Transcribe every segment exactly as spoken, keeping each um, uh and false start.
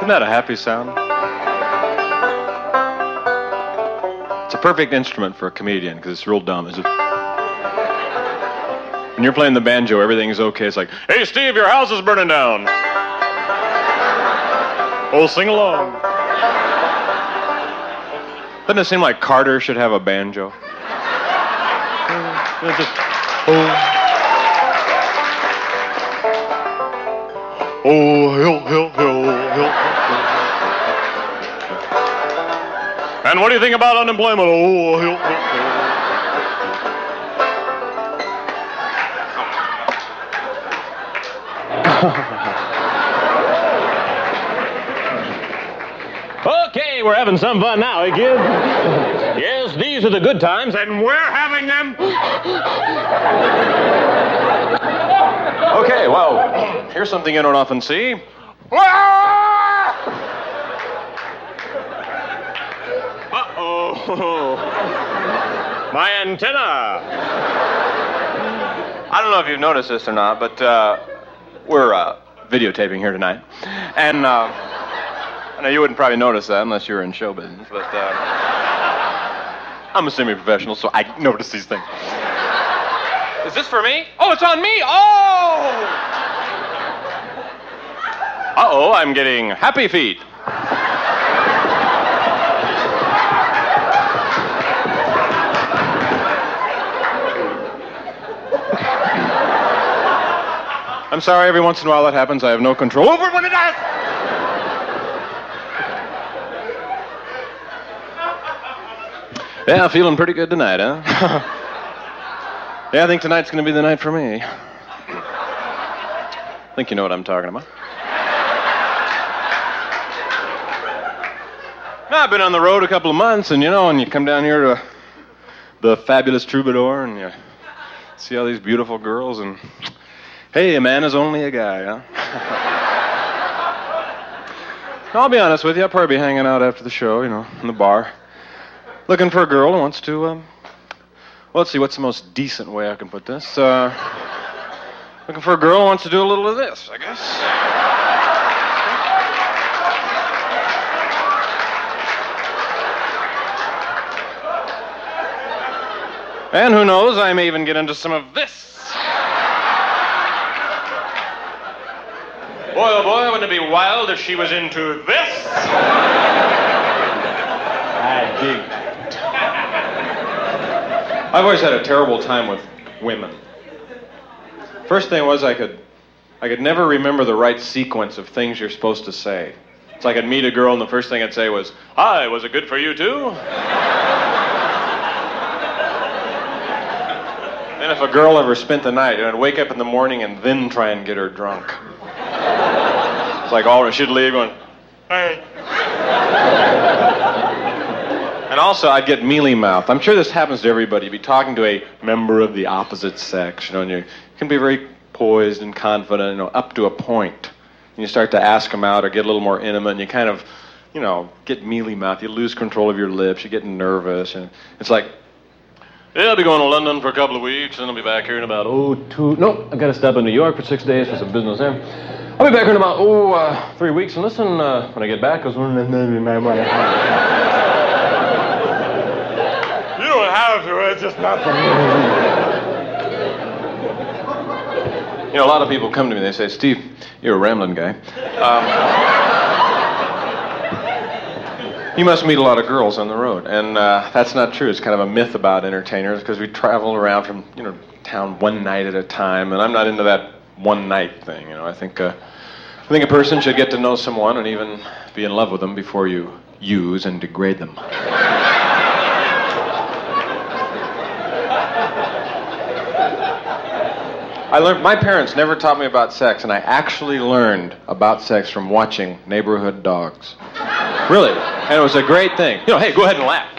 Isn't that a happy sound? It's a perfect instrument for a comedian because it's real dumb. It's just... When you're playing the banjo, everything's okay. It's like, hey, Steve, your house is burning down. Oh, sing along. Doesn't it seem like Carter should have a banjo? It's just, oh. Oh, hill, hill, hill, hill. And what do you think about unemployment? Oh, hill, hill, hill. Okay, we're having some fun now, eh, kids? Yes, these are the good times, and we're having them. Okay, well, here's something you don't often see. Uh-oh. My antenna. I don't know if you've noticed this or not, but uh, we're uh, videotaping here tonight. And uh, I know you wouldn't probably notice that unless you were in show business, but uh, I'm a semi-professional, so I notice these things. Is this for me? Oh, it's on me! Oh! Uh-oh, I'm getting happy feet. I'm sorry, every once in a while that happens. I have no control over it when it does! Yeah, feeling pretty good tonight, huh? Yeah, I think tonight's going to be the night for me. I think you know what I'm talking about. Now, I've been on the road a couple of months, and you know, and you come down here to the Fabulous Troubadour, and you see all these beautiful girls, and hey, a man is only a guy, huh? I'll be honest with you, I'll probably be hanging out after the show, you know, in the bar, looking for a girl who wants to, um, well, let's see, what's the most decent way I can put this? Uh, looking for a girl who wants to do a little of this, I guess. And who knows, I may even get into some of this. Boy, oh boy, wouldn't it be wild if she was into this? I dig that. I've always had a terrible time with women. First thing was I could, I could never remember the right sequence of things you're supposed to say. It's like I'd meet a girl and the first thing I'd say was, "Hi, was it good for you too?" And if a girl ever spent the night, I'd wake up in the morning and then try and get her drunk. It's like all she'd leave going, "Hey." And also, I'd get mealy mouth. I'm sure this happens to everybody. You'd be talking to a member of the opposite sex, you know, and you can be very poised and confident, you know, up to a point. And you start to ask them out or get a little more intimate, and you kind of, you know, get mealy mouth. You lose control of your lips. You get nervous, and it's like, yeah, I'll be going to London for a couple of weeks, and I'll be back here in about, oh, two... No, I've got to stop in New York for six days for some business there. I'll be back here in about, oh, uh, three weeks, and listen, uh, when I get back, I was... You don't have to, it's just not for me. You know, a lot of people come to me, they say, "Steve, you're a rambling guy. Um, you must meet a lot of girls on the road." And uh, that's not true. It's kind of a myth about entertainers because we travel around from, you know, town one night at a time, and I'm not into that one night thing. You know, I think uh, I think a person should get to know someone and even be in love with them before you use and degrade them. I learned, my parents never taught me about sex, and I actually learned about sex from watching Neighborhood Dogs. Really. And it was a great thing. You know, hey, go ahead and laugh.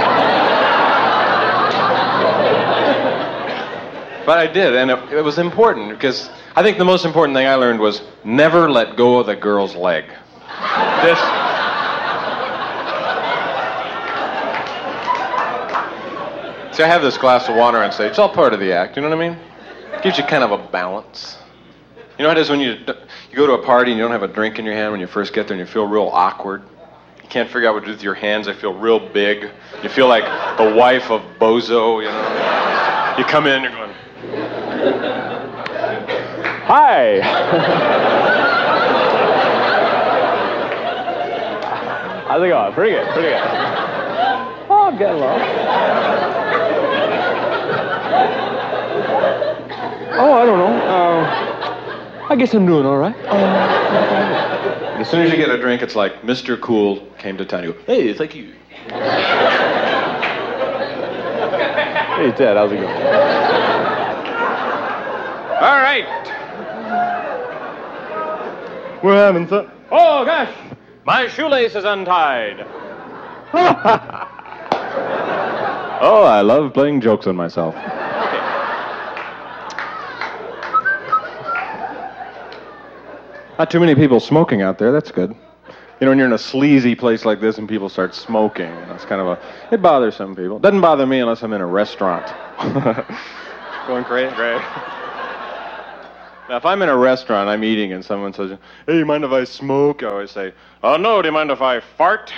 But I did, and it, it was important, because I think the most important thing I learned was never let go of the girl's leg. Just... See, I have this glass of water on stage. It's all part of the act, you know what I mean? Gives you kind of a balance. You know how it is when you you go to a party and you don't have a drink in your hand when you first get there and you feel real awkward? You can't figure out what to do with your hands. They feel real big. You feel like the wife of Bozo, you know? You come in and you're going... Hi. How's it going? Pretty good, pretty good. Oh, I'm getting along. Oh, I don't know. Uh, I guess I'm doing all right. Uh, as soon as you get a drink, it's like Mister Cool came to town. You go, hey, thank you. Hey, Ted, how's it going? All right. We're having fun. Oh, gosh. My shoelace is untied. Oh, I love playing jokes on myself. Not too many people smoking out there. That's good. You know, when you're in a sleazy place like this and people start smoking, that's kind of a... It bothers some people. It doesn't bother me unless I'm in a restaurant. Going crazy? Great. Now, if I'm in a restaurant, I'm eating, and someone says, hey, you mind if I smoke? I always say, oh, no, do you mind if I fart?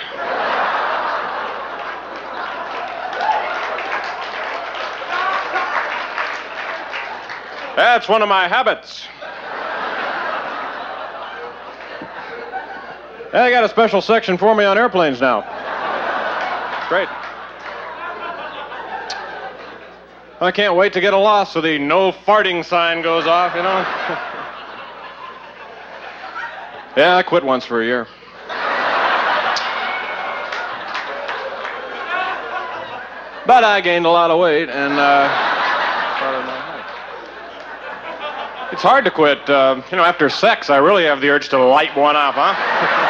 That's one of my habits. They got a special section for me on airplanes now. Great. I can't wait to get a loss so the no farting sign goes off, you know? Yeah, I quit once for a year. But I gained a lot of weight, and, uh... it's hard to quit. Uh, you know, after sex, I really have the urge to light one up, huh?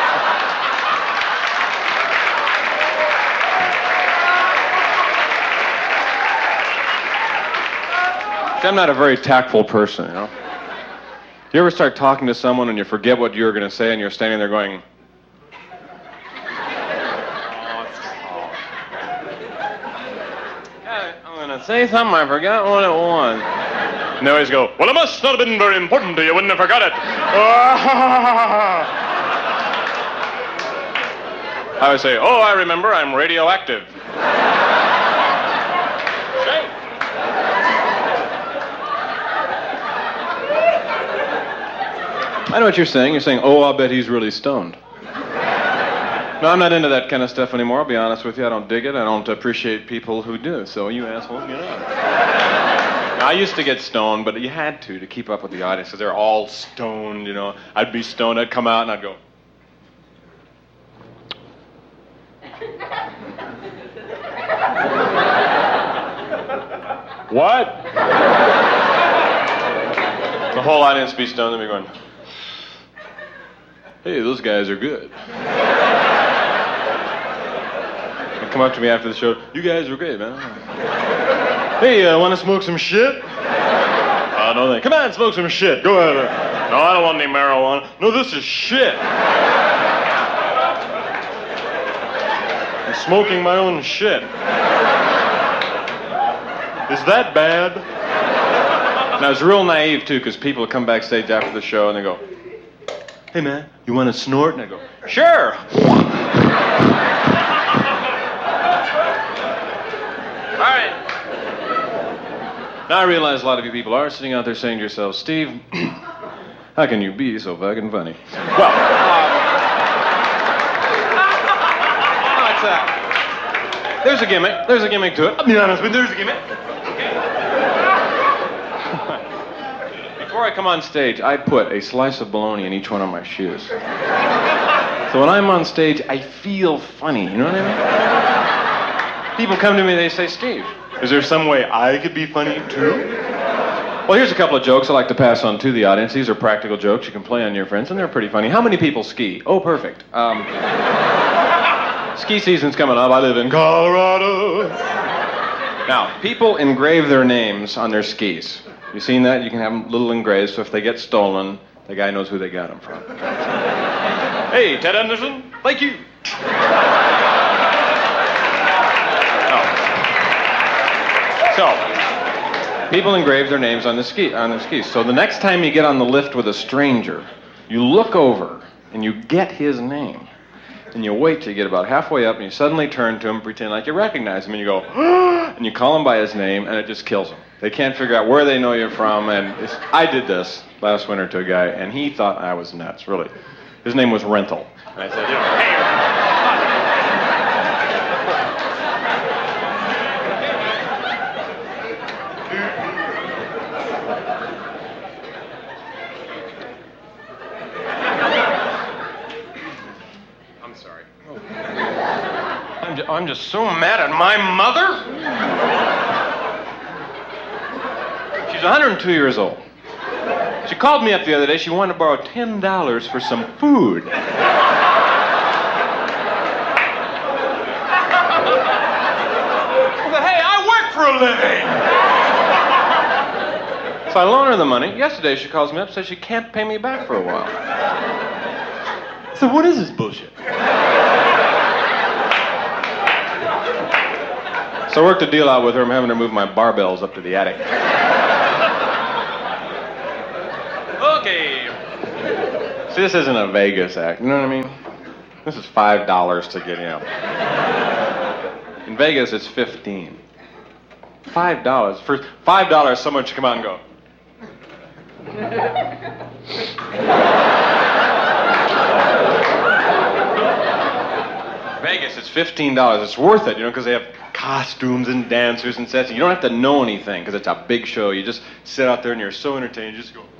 I'm not a very tactful person, you know. You ever start talking to someone and you forget what you were going to say and you're standing there going... Yeah, I'm going to say something, I forgot what it was. And they always go, well, it must not have been very important to you, wouldn't have forgot it. I would say, oh, I remember, I'm radioactive. Shame. I know what you're saying. You're saying, oh, I'll bet he's really stoned. No, I'm not into that kind of stuff anymore, I'll be honest with you. I don't dig it. I don't appreciate people who do. So you assholes, get out. Now, I used to get stoned, but you had to, to keep up with the audience, because they're all stoned, you know. I'd be stoned, I'd come out, and I'd go... What? The whole audience would be stoned, and be going... Hey, those guys are good. They'd come up to me after the show. You guys are great, man. Hey, uh, want to smoke some shit? Uh, no, thanks. Come on, smoke some shit. Go ahead. No, I don't want any marijuana. No, this is shit. I'm smoking my own shit. Is that bad? And I was real naive, too, because people would come backstage after the show and they go, hey, man, you want to snort? And I go, sure. All right. Now I realize a lot of you people are sitting out there saying to yourselves, Steve, how can you be so fucking funny? Well, uh, no, it's, uh, there's a gimmick. There's a gimmick to it. I'll be honest with you, there's a gimmick. Before I come on stage, I put a slice of bologna in each one of my shoes. So when I'm on stage, I feel funny, you know what I mean? People come to me, they say, Steve, is there some way I could be funny too? Well, here's a couple of jokes I like to pass on to the audience. These are practical jokes you can play on your friends, and they're pretty funny. How many people ski? Oh, perfect. Um, ski season's coming up. I live in Colorado. Now, people engrave their names on their skis. You seen that? You can have them little engraved, so if they get stolen, the guy knows who they got them from. Hey, Ted Anderson, thank you. Oh. So, People engrave their names on the ski on their skis. So the next time you get on the lift with a stranger, you look over and you get his name. And you wait till you get about halfway up and you suddenly turn to him, pretend like you recognize him, and you go, and you call him by his name, and it just kills them. They can't figure out where they know you're from, and it's, I did this last winter to a guy, and he thought I was nuts, really. His name was Rental. And I said, you know, hey. I'm just so mad at my mother. She's one hundred two years old. She called me up the other day. She wanted to borrow ten dollars for some food. I said, hey, I work for a living. So I loan her the money. Yesterday she calls me up and says she can't pay me back for a while. I said, what is this bullshit? So I worked a deal out with her. I'm having her move my barbells up to the attic. Okay. See, this isn't a Vegas act. You know what I mean? This is five dollars to get in. In Vegas, it's fifteen. Five dollars. For five dollars, someone should come out and go. Vegas, it's fifteen dollars. It's worth it, you know, because they have costumes and dancers and sets. You don't have to know anything because it's a big show. You just sit out there and you're so entertained. You just go.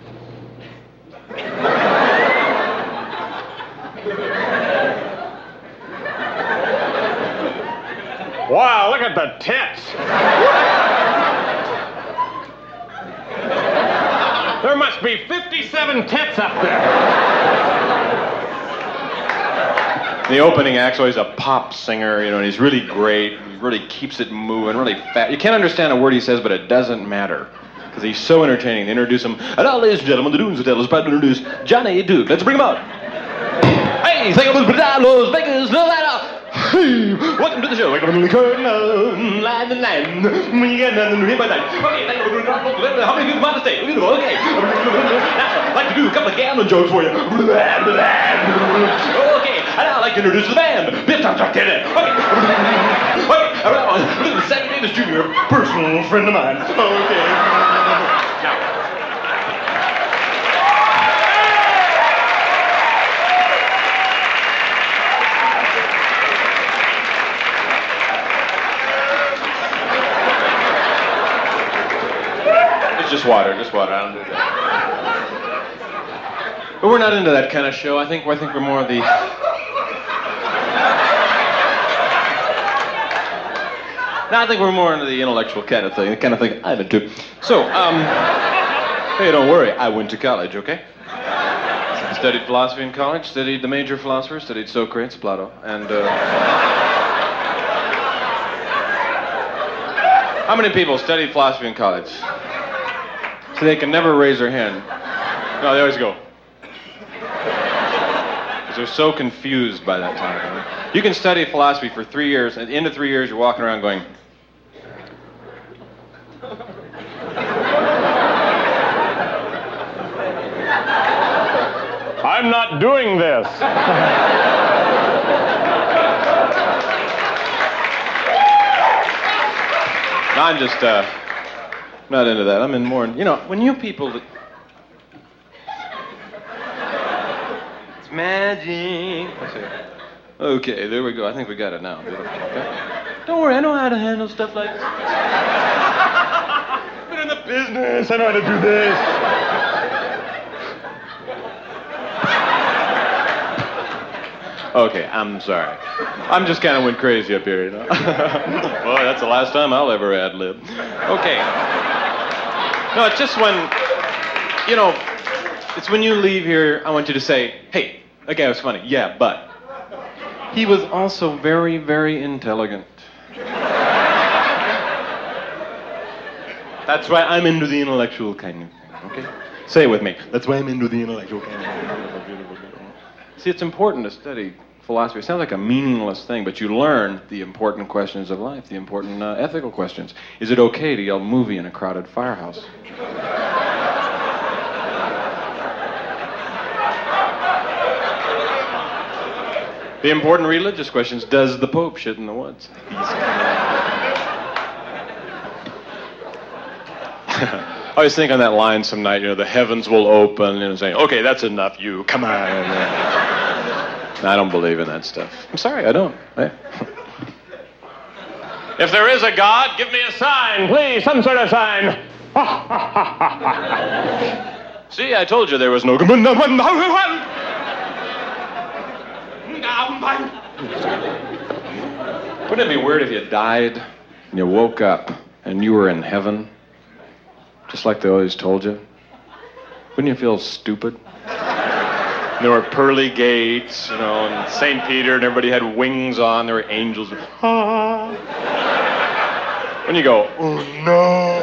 Wow, look at the tits. There must be fifty-seven tits up there. The opening act's always a pop singer, you know, and he's really great. He really keeps it moving, really fast. You can't understand a word he says, but it doesn't matter. Because he's so entertaining. They introduce him. And now, ladies and gentlemen, the Doones Hotel is proud to introduce Johnny Duke. Let's bring him out. Hey, thank you, Los Vegas, Nevada. Hey, welcome to the show. Welcome to the curtain, live and land. We get nothing to hear by night. Okay, thank you. How many people want to stay? Okay. Now, I'd like to do a couple of gambling jokes for you. Okay, and I'd like to introduce the band. Biff Tom Chuck Taylor. Okay. Okay, Sammy Davis Junior, a personal friend of mine. Okay. Now. Just water, just water. I don't do that. But we're not into that kind of show. I think I think we're more of the. No, I think we're more into the intellectual kind of thing, the kind of thing I'm into. So, um, hey, don't worry. I went to college, okay? I studied philosophy in college. Studied the major philosophers. Studied Socrates, Plato, and. Uh... How many people studied philosophy in college? So they can never raise their hand. No, they always go. Because they're so confused by that time. Right? You can study philosophy for three years, and at the end of three years, you're walking around going... I'm not doing this. No, I'm just, uh... not into that. I'm in more, you know, when you people... That... It's magic. Okay, there we go. I think we got it now. Okay. Don't worry, I know how to handle stuff like this. I've been in the business. I know how to do this. Okay, I'm sorry. I'm just kind of went crazy up here, you know. Boy, that's the last time I'll ever ad-lib. Okay. No, it's just when, you know, it's when you leave here, I want you to say, hey, that guy was funny. Yeah, but he was also very, very intelligent. That's why I'm into the intellectual kind of thing, okay? Say it with me. That's why I'm into the intellectual kind of thing. See, it's important to study philosophy. It sounds like a meaningless thing, but you learn the important questions of life, the important uh, ethical questions. Is it okay to yell movie in a crowded firehouse? The important religious questions. Does the Pope shit in the woods? I always think on that line some night, you know, the heavens will open, and saying, okay, that's enough, you, come on. I don't believe in that stuff. I'm sorry, I don't. I... If there is a God, give me a sign, please, some sort of sign. See, I told you there was no... Wouldn't it be weird if you died and you woke up and you were in heaven? Just like they always told you? Wouldn't you feel stupid? There were pearly gates, you know, and Saint Peter, and everybody had wings on. There were angels. Ah. When you go, oh no.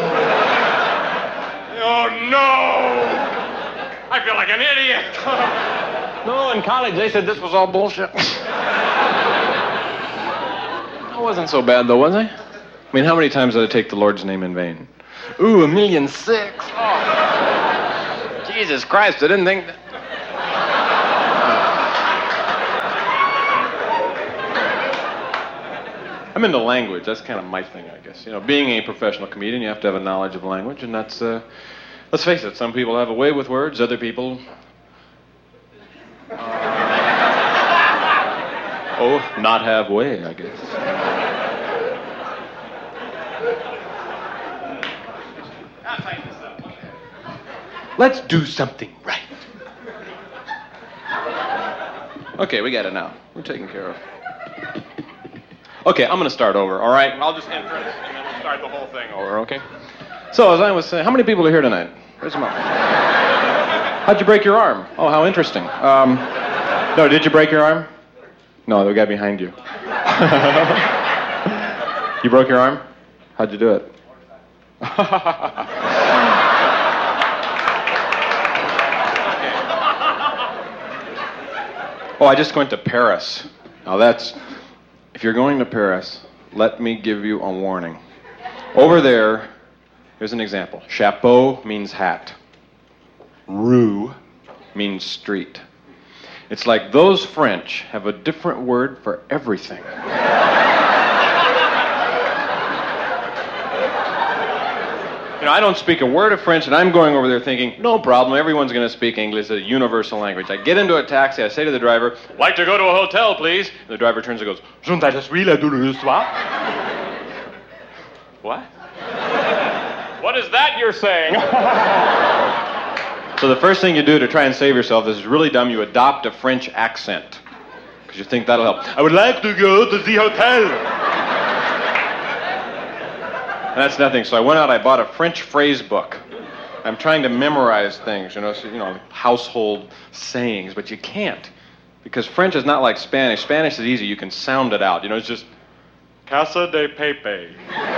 Oh no. I feel like an idiot. No, in college they said this was all bullshit. I wasn't so bad though, was I? I mean, how many times did I take the Lord's name in vain? Ooh, a million six. Oh. Jesus Christ, I didn't think that. I'm into language. That's kind of my thing, I guess. You know, being a professional comedian, you have to have a knowledge of language, and that's, uh, let's face it, some people have a way with words, other people... Uh, oh, not have way, I guess. Let's do something right. Okay, we got it now. We're taken care of. Okay, I'm going to start over, all right? I'll just enter it, and then we'll start the whole thing over, okay? So, as I was saying, how many people are here tonight? Raise them up. How'd you break your arm? Oh, how interesting. Um, no, did you break your arm? No, the guy behind you. You broke your arm? How'd you do it? Oh, I just went to Paris. Now that's... If you're going to Paris, let me give you a warning. Over there, here's an example. Chapeau means hat. Rue means street. It's like those French have a different word for everything. You know, I don't speak a word of French, and I'm going over there thinking, no problem, everyone's going to speak English, it's a universal language. I get into a taxi, I say to the driver, like to go to a hotel, please. And the driver turns and goes, Je ne suis la douloureuse soir. What? What is that you're saying? So the first thing you do to try and save yourself, this is really dumb, you adopt a French accent. Because you think that'll help. I would like to go to the hotel. And that's nothing. So I went out, I bought a French phrase book. I'm trying to memorize things, you know, so, you know, household sayings, but you can't. Because French is not like Spanish. Spanish is easy, you can sound it out. You know, it's just, Casa de Pepe.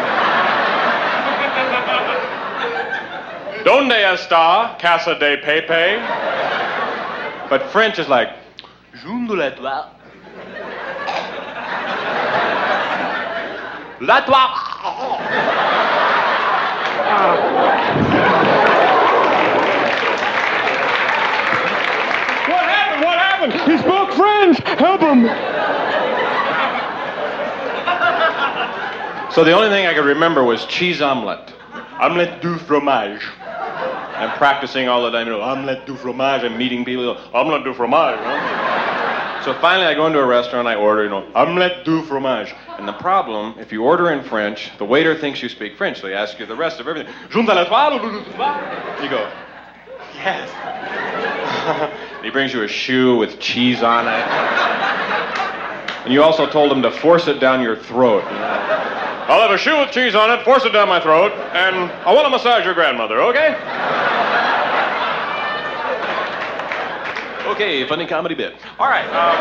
Donde está Casa de Pepe? But French is like, Junde la toi. La toi. What happened? What happened? He spoke French. Help him. So the only thing I could remember was cheese omelette. Omelette du fromage. I'm practicing all the time, you know, omelette du fromage. I'm meeting people, omelette du fromage. Huh? So finally I go into a restaurant, I order, you know, omelette du fromage. And the problem, if you order in French, the waiter thinks you speak French, so he asks you the rest of everything. You go, yes. He brings you a shoe with cheese on it. And you also told him to force it down your throat. You know? I'll have a shoe with cheese on it, force it down my throat, and I want to massage your grandmother, okay? Okay, funny comedy bit. All right. Um...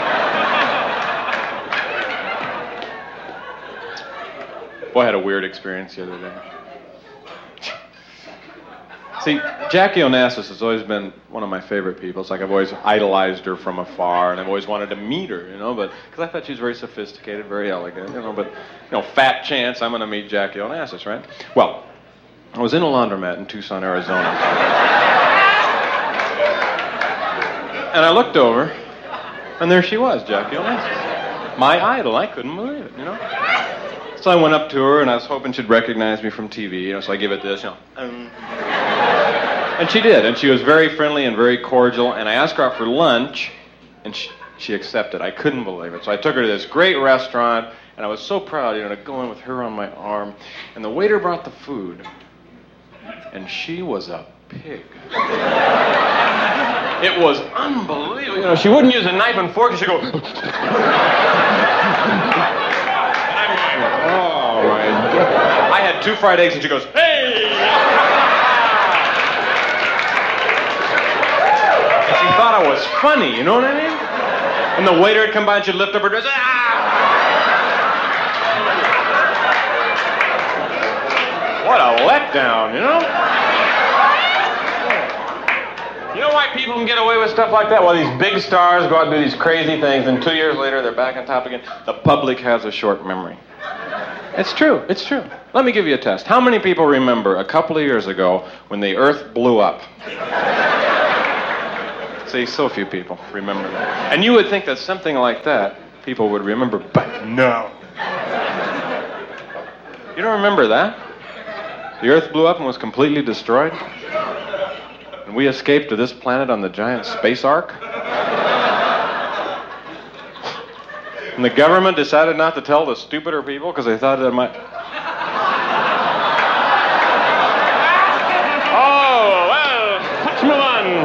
Boy, I had a weird experience the other day. See, Jackie Onassis has always been one of my favorite people. It's like I've always idolized her from afar, and I've always wanted to meet her, you know, but because I thought she was very sophisticated, very elegant, you know, but, you know, fat chance I'm going to meet Jackie Onassis, right? Well, I was in a laundromat in Tucson, Arizona. And I looked over, and there she was, Jackie Onassis. My idol. I couldn't believe it, you know? So I went up to her, and I was hoping she'd recognize me from T V, you know, so I give it this, you know. Um, and she did, and she was very friendly and very cordial, and I asked her out for lunch, and she, she accepted. I couldn't believe it. So I took her to this great restaurant, and I was so proud, you know, to go in with her on my arm, and the waiter brought the food, and she was a pig. It was unbelievable. You know, she wouldn't use a knife and fork, and she'd go... Oh, my God. I had two fried eggs, and she goes, hey! And she thought I was funny, you know what I mean? And the waiter would come by, and she'd lift up her dress, ah! What a letdown, you know? You know why people can get away with stuff like that? Well, these big stars go out and do these crazy things, and two years later, they're back on top again. The public has a short memory. It's true. It's true. Let me give you a test. How many people remember a couple of years ago when the Earth blew up? See, so few people remember that. And you would think that something like that, people would remember, but no. You don't remember that? The Earth blew up and was completely destroyed? And we escaped to this planet on the giant space ark? And the government decided not to tell the stupider people because they thought it might... Oh, well, let's move on.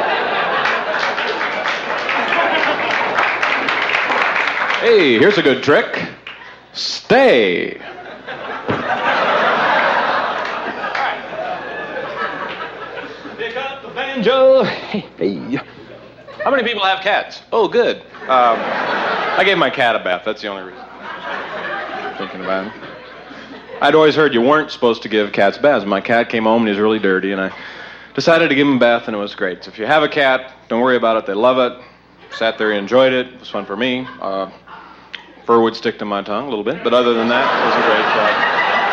Hey, here's a good trick. Stay. Joe, hey. How many people have cats? Oh, good. Um, I gave my cat a bath. That's the only reason. Thinking about it. I'd always heard you weren't supposed to give cats baths. My cat came home and he was really dirty, and I decided to give him a bath, and it was great. So if you have a cat, don't worry about it. They love it. Sat there, he enjoyed it. It was fun for me. Uh, fur would stick to my tongue a little bit, but other than that, it was a great uh,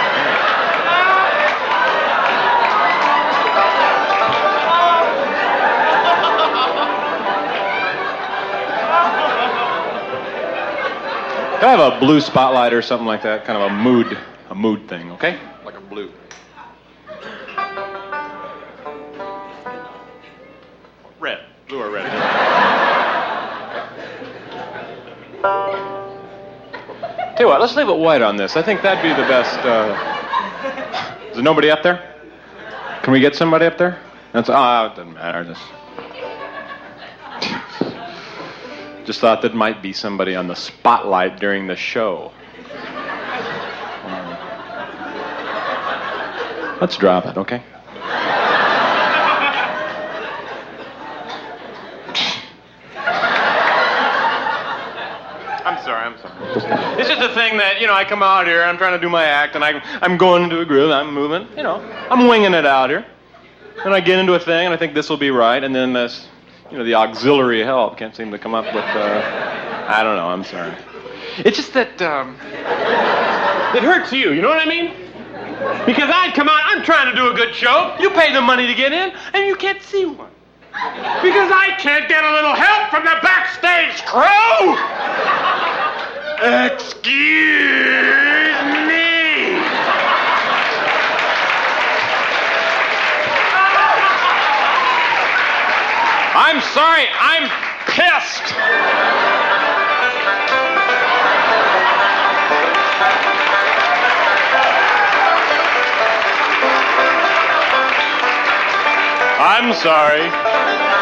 Can I have a blue spotlight or something like that? Kind of a mood, a mood thing, okay? Like a blue. Red. Blue or red. Tell you what, let's leave it white on this. I think that'd be the best. Uh... Is there nobody up there? Can we get somebody up there? That's ah, oh, it doesn't matter. Just... Just thought there might be somebody on the spotlight during the show. Um, let's drop it, okay? I'm sorry, I'm sorry. It's just a thing that, you know, I come out here, I'm trying to do my act, and I, I'm going into a groove, I'm moving, you know, I'm winging it out here. And I get into a thing, and I think this will be right, and then this... You know, the auxiliary help can't seem to come up with, uh, I don't know, I'm sorry. It's just that, um, it hurts you, you know what I mean? Because I'd come out, I'm trying to do a good show, you pay the money to get in, and you can't see one. Because I can't get a little help from the backstage crew! Excuse me! I'm sorry, I'm pissed. I'm sorry.